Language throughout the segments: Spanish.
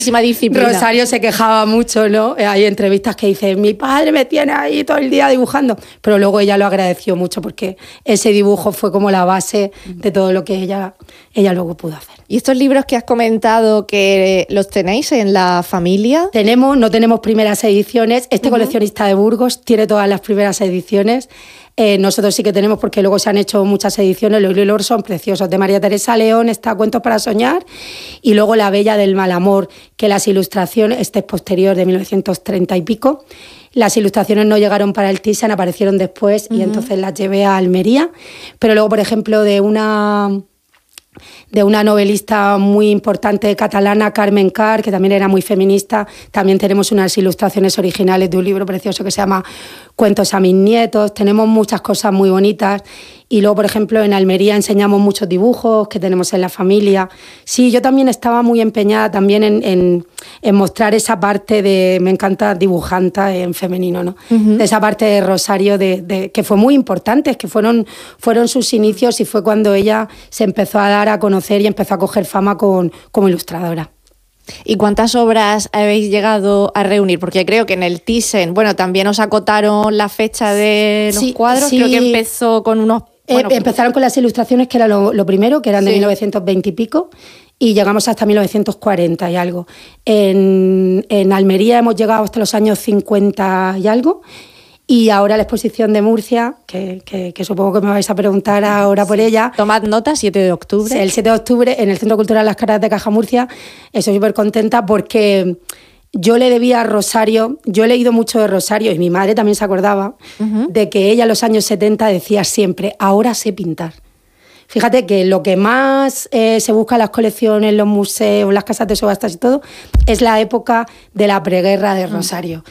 disciplina. Rosario se quejaba mucho, ¿no? Hay entrevistas que dice, mi padre me tiene ahí todo el día dibujando, pero luego ella lo agradeció mucho porque ese dibujo fue como la base de todo lo que ella luego pudo hacer. ¿Y estos libros que has comentado que los tenéis en la familia? No tenemos primeras ediciones. Este coleccionista de Burgos tiene todas las primeras ediciones. Nosotros sí que tenemos, porque luego se han hecho muchas ediciones. Los libros son preciosos. De María Teresa León está Cuentos para soñar, y luego La Bella del mal amor, que las ilustraciones, este es posterior, de 1930 y pico. Las ilustraciones no llegaron para el Thyssen, aparecieron después, y entonces las llevé a Almería. Pero luego, por ejemplo, de una novelista muy importante catalana, Carmen Car, que también era muy feminista. También tenemos unas ilustraciones originales de un libro precioso que se llama Cuentos a mis nietos. Tenemos muchas cosas muy bonitas. Y luego, por ejemplo, en Almería enseñamos muchos dibujos que tenemos en la familia. Sí, yo también estaba muy empeñada también en mostrar esa parte de, me encanta dibujanta en femenino, ¿no? De esa parte de Rosario que fue muy importante, que fueron sus inicios, y fue cuando ella se empezó a dar a conocer y empezó a coger fama como ilustradora. ¿Y cuántas obras habéis llegado a reunir? Porque creo que en el Thyssen, bueno, también os acotaron la fecha de los cuadros. Sí. Creo que empezó con unos... Empezaron con las ilustraciones, que era lo primero, que eran de 1920 y pico, y llegamos hasta 1940 y algo. En Almería hemos llegado hasta los años 50 y algo, y ahora la exposición de Murcia, que supongo que me vais a preguntar ahora por ella. Tomad nota, 7 de octubre. El 7 de octubre en el Centro Cultural Las Caras de Caja Murcia. Estoy súper contenta porque yo le debía a Rosario, yo he leído mucho de Rosario, y mi madre también se acordaba de que ella en los años 70 decía siempre, ahora sé pintar. Fíjate que lo que más se busca en las colecciones, los museos, las casas de subastas y todo, es la época de la preguerra de Rosario.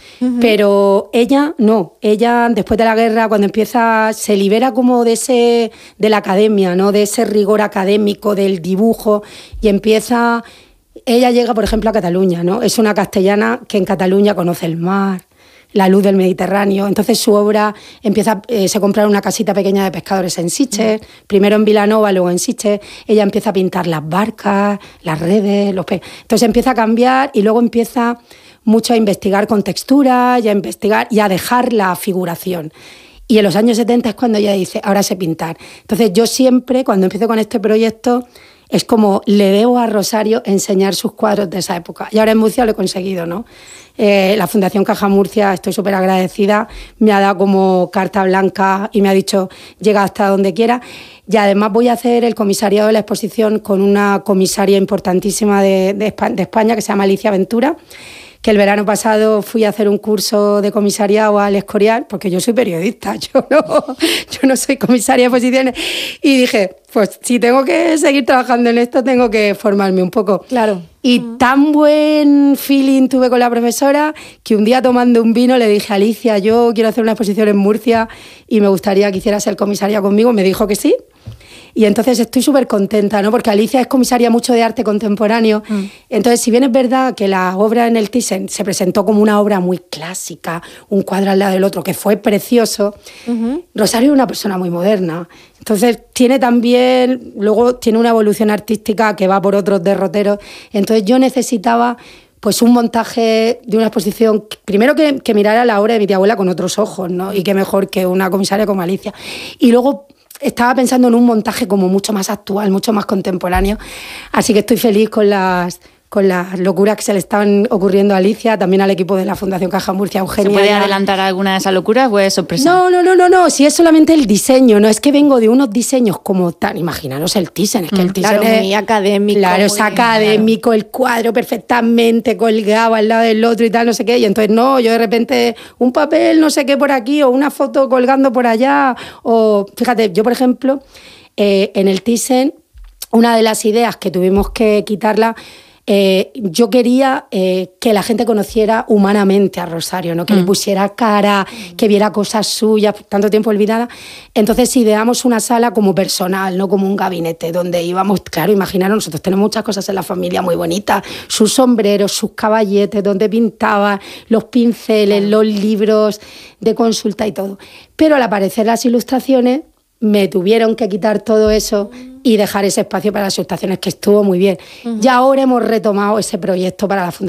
Pero ella no, ella después de la guerra, cuando empieza, se libera como de la academia, ¿no? De ese rigor académico del dibujo, y empieza... Ella llega, por ejemplo, a Cataluña, ¿no? Es una castellana que en Cataluña conoce el mar, la luz del Mediterráneo. Entonces su obra empieza, se compra una casita pequeña de pescadores en Sitges, primero en Vilanova, luego en Sitges. Ella empieza a pintar las barcas, las redes, los peces. Entonces empieza a cambiar, y luego empieza mucho a investigar con texturas y a investigar y a dejar la figuración. Y en los años 70 es cuando ella dice, ahora sé pintar. Entonces yo siempre, cuando empiezo con este proyecto, es como le debo a Rosario enseñar sus cuadros de esa época. Y ahora en Murcia lo he conseguido, ¿no? La Fundación Caja Murcia, estoy súper agradecida, me ha dado como carta blanca y me ha dicho, llega hasta donde quiera. Y además voy a hacer el comisariado de la exposición con una comisaria importantísima de España, que se llama Alicia Ventura, que el verano pasado fui a hacer un curso de comisariado al Escorial, porque yo soy periodista, yo no soy comisaria de exposiciones, y dije, pues si tengo que seguir trabajando en esto, tengo que formarme un poco. Claro. Y tan buen feeling tuve con la profesora que un día tomando un vino le dije, Alicia, yo quiero hacer una exposición en Murcia y me gustaría que hicieras el comisariado conmigo. Me dijo que sí. Y entonces estoy súper contenta, ¿no? Porque Alicia es comisaria mucho de arte contemporáneo. Entonces, si bien es verdad que la obra en el Thyssen se presentó como una obra muy clásica, un cuadro al lado del otro, que fue precioso, Rosario es una persona muy moderna. Entonces, luego tiene una evolución artística que va por otros derroteros. Entonces, yo necesitaba pues un montaje de una exposición, primero que mirara la obra de mi tía abuela con otros ojos, ¿no? Y qué mejor que una comisaria como Alicia. Y luego estaba pensando en un montaje como mucho más actual, mucho más contemporáneo. Así que estoy feliz con las locuras que se le están ocurriendo a Alicia, también al equipo de la Fundación Caja Murcia, Eugenia. ¿Se puede adelantar alguna de esas locuras o es sorpresa? No, si es solamente el diseño, no es que vengo de unos diseños como tan, imaginaros el Thyssen, es que el Thyssen es muy académico. Claro, es académico, el cuadro perfectamente colgado al lado del otro y tal, no sé qué, y entonces yo de repente un papel no sé qué por aquí o una foto colgando por allá, o fíjate, yo por ejemplo, en el Thyssen, una de las ideas que tuvimos que quitarla, yo quería que la gente conociera humanamente a Rosario, ¿no? Que le pusiera cara, que viera cosas suyas, tanto tiempo olvidadas. Entonces ideamos una sala como personal, no como un gabinete, donde íbamos, claro, imaginaros, nosotros tenemos muchas cosas en la familia muy bonitas, sus sombreros, sus caballetes, donde pintaba, los pinceles, los libros de consulta y todo. Pero al aparecer las ilustraciones, me tuvieron que quitar todo eso y dejar ese espacio para las subestaciones, que estuvo muy bien. Y ahora hemos retomado ese proyecto para la Fundación